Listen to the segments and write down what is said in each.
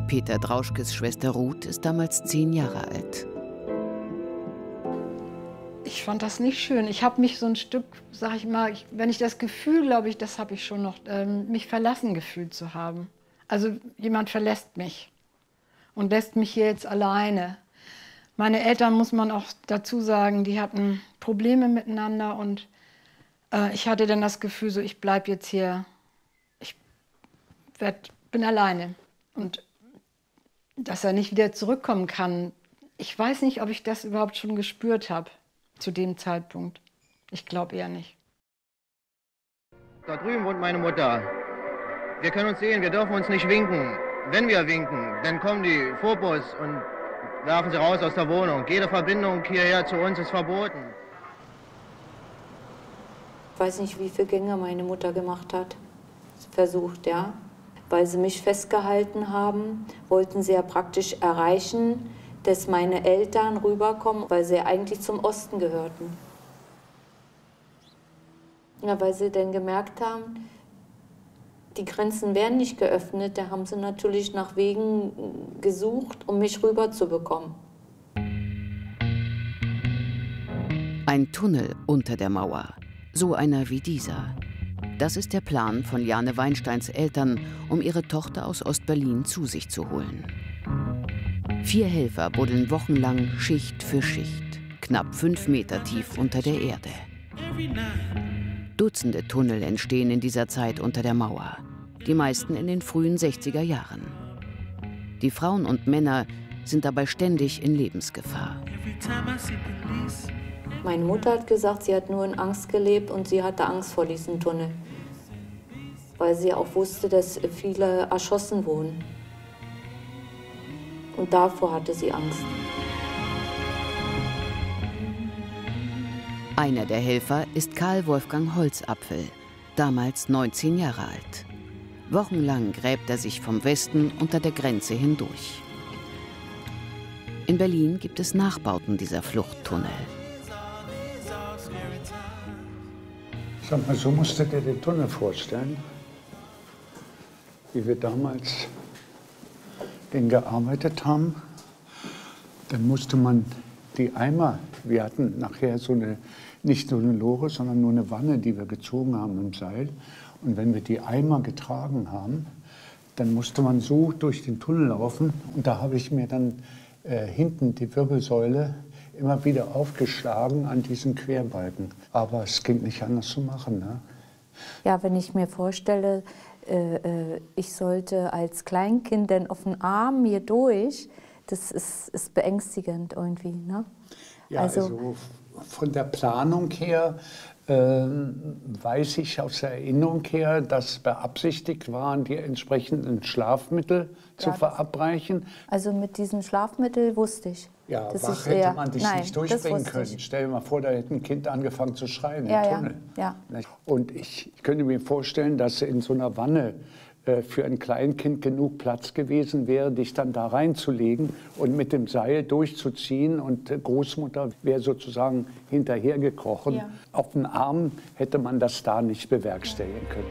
Peter Drauschkes Schwester Ruth ist damals 10 Jahre alt. Ich fand das nicht schön. Ich habe mich so ein Stück, sag ich mal, wenn ich das Gefühl, glaube ich, das habe ich schon noch, mich verlassen gefühlt zu haben. Also jemand verlässt mich und lässt mich hier jetzt alleine. Meine Eltern, muss man auch dazu sagen, die hatten Probleme miteinander und ich hatte dann das Gefühl, so ich bleibe jetzt hier, bin alleine. Und dass er nicht wieder zurückkommen kann, ich weiß nicht, ob ich das überhaupt schon gespürt habe zu dem Zeitpunkt. Ich glaube eher nicht. Da drüben wohnt meine Mutter. Wir können uns sehen, wir dürfen uns nicht winken. Wenn wir winken, dann kommen die Phobos und werfen sie raus aus der Wohnung. Jede Verbindung hierher zu uns ist verboten. Ich weiß nicht, wie viele Gänge meine Mutter gemacht hat. Versucht, ja. Weil sie mich festgehalten haben, wollten sie ja praktisch erreichen, dass meine Eltern rüberkommen, weil sie ja eigentlich zum Osten gehörten. Ja, weil sie dann gemerkt haben, die Grenzen werden nicht geöffnet, da haben sie natürlich nach Wegen gesucht, um mich rüberzubekommen. Ein Tunnel unter der Mauer, so einer wie dieser. Das ist der Plan von Liane Weinsteins Eltern, um ihre Tochter aus Ostberlin zu sich zu holen. 4 Helfer buddeln wochenlang Schicht für Schicht, knapp 5 Meter tief unter der Erde. Dutzende Tunnel entstehen in dieser Zeit unter der Mauer, die meisten in den frühen 60er Jahren. Die Frauen und Männer sind dabei ständig in Lebensgefahr. Meine Mutter hat gesagt, sie hat nur in Angst gelebt und sie hatte Angst vor diesem Tunnel. Weil sie auch wusste, dass viele erschossen wurden. Und davor hatte sie Angst. Einer der Helfer ist Karl Wolfgang Holzapfel, damals 19 Jahre alt. Wochenlang gräbt er sich vom Westen unter der Grenze hindurch. In Berlin gibt es Nachbauten dieser Fluchttunnel. Sag mal, so musst du dir den Tunnel vorstellen, wie wir damals den gearbeitet haben. Dann musste man die Eimer, wir hatten nachher so eine, nicht so eine Lore, sondern nur eine Wanne, die wir gezogen haben im Seil. Und wenn wir die Eimer getragen haben, dann musste man so durch den Tunnel laufen. Und da habe ich mir dann hinten die Wirbelsäule immer wieder aufgeschlagen an diesen Querbalken. Aber es ging nicht anders zu machen, ne? Ja, wenn ich mir vorstelle, ich sollte als Kleinkind dann auf den Arm hier durch, das ist beängstigend irgendwie, ne? Ja, also von der Planung her weiß ich aus der Erinnerung her, dass beabsichtigt waren, die entsprechenden Schlafmittel zu verabreichen. Also mit diesem Schlafmittel wusste ich. Ja, wach hätte man dich nicht durchbringen können. Stell dir mal vor, da hätte ein Kind angefangen zu schreien im Tunnel. Ja. Und ich könnte mir vorstellen, dass in so einer Wanne für ein Kleinkind genug Platz gewesen wäre, dich dann da reinzulegen und mit dem Seil durchzuziehen. Und Großmutter wäre sozusagen hinterhergekrochen. Ja. Auf den Arm hätte man das da nicht bewerkstelligen können.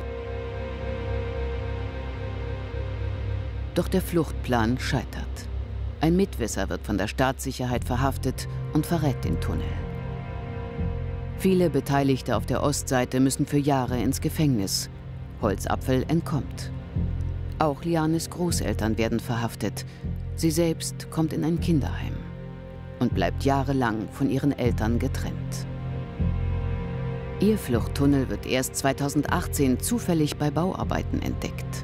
Doch der Fluchtplan scheitert. Ein Mitwisser wird von der Staatssicherheit verhaftet und verrät den Tunnel. Viele Beteiligte auf der Ostseite müssen für Jahre ins Gefängnis. Holzapfel entkommt. Auch Lianes Großeltern werden verhaftet. Sie selbst kommt in ein Kinderheim und bleibt jahrelang von ihren Eltern getrennt. Ihr Fluchttunnel wird erst 2018 zufällig bei Bauarbeiten entdeckt.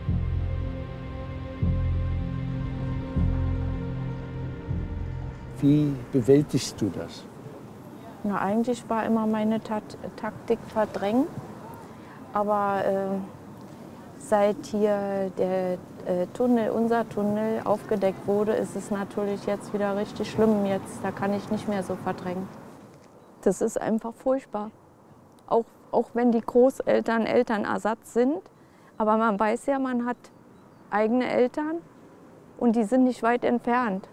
Wie bewältigst du das? Na, eigentlich war immer meine Taktik verdrängen. Aber seit hier der Tunnel, unser Tunnel, aufgedeckt wurde, ist es natürlich jetzt wieder richtig schlimm. Da kann ich nicht mehr so verdrängen. Das ist einfach furchtbar. Auch wenn die Großeltern Elternersatz sind. Aber man weiß ja, man hat eigene Eltern und die sind nicht weit entfernt.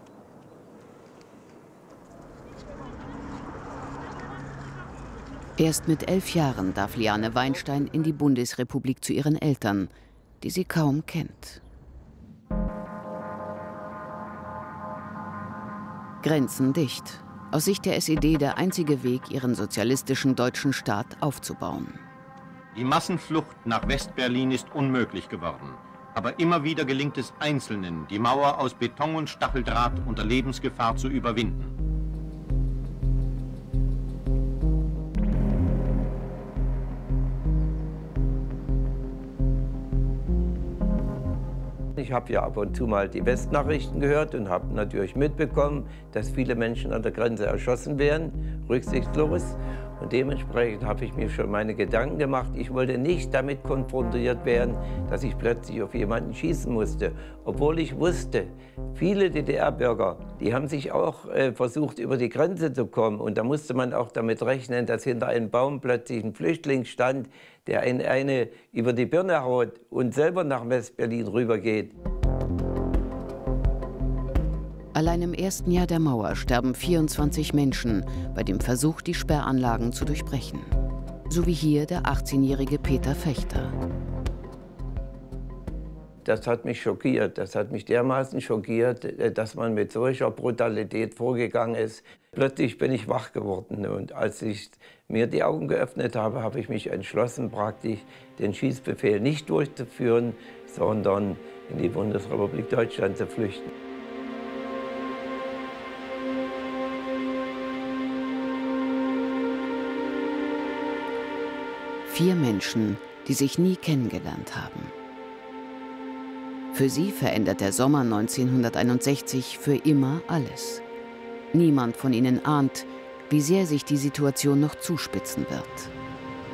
Erst mit 11 Jahren darf Liane Weinstein in die Bundesrepublik zu ihren Eltern, die sie kaum kennt. Grenzen dicht. Aus Sicht der SED der einzige Weg, ihren sozialistischen deutschen Staat aufzubauen. Die Massenflucht nach Westberlin ist unmöglich geworden. Aber immer wieder gelingt es Einzelnen, die Mauer aus Beton und Stacheldraht unter Lebensgefahr zu überwinden. Ich habe ja ab und zu mal die Westnachrichten gehört und habe natürlich mitbekommen, dass viele Menschen an der Grenze erschossen werden, rücksichtslos. Und dementsprechend habe ich mir schon meine Gedanken gemacht. Ich wollte nicht damit konfrontiert werden, dass ich plötzlich auf jemanden schießen musste. Obwohl ich wusste, viele DDR-Bürger, die haben sich auch versucht, über die Grenze zu kommen. Und da musste man auch damit rechnen, dass hinter einem Baum plötzlich ein Flüchtling stand, der eine über die Birne haut und selber nach West-Berlin rübergeht. Allein im ersten Jahr der Mauer sterben 24 Menschen bei dem Versuch, die Sperranlagen zu durchbrechen. So wie hier der 18-jährige Peter Fechter. Das hat mich schockiert. Das hat mich dermaßen schockiert, dass man mit solcher Brutalität vorgegangen ist. Plötzlich bin ich wach geworden. Und als ich mir die Augen geöffnet habe, habe ich mich entschlossen, praktisch den Schießbefehl nicht durchzuführen, sondern in die Bundesrepublik Deutschland zu flüchten. Vier Menschen, die sich nie kennengelernt haben. Für sie verändert der Sommer 1961 für immer alles. Niemand von ihnen ahnt, wie sehr sich die Situation noch zuspitzen wird.